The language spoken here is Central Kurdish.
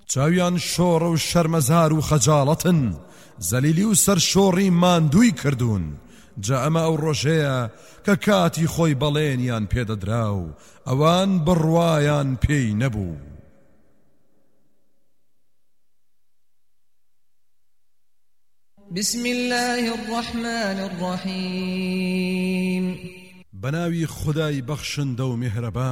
چاویان شۆڕ و شەرمەزار و خەجاڵەتن زەلیلی و سەرشۆڕی ماندووی کردوون جا ئەمە ئەو ڕۆژەیە کە کاتی خۆی بەڵێنیان پێدەدرا و ئەوان بڕوایان پێی نەبوو. بسم الله الرحمن الرحيم بناوي خداي بخشن دو مهربان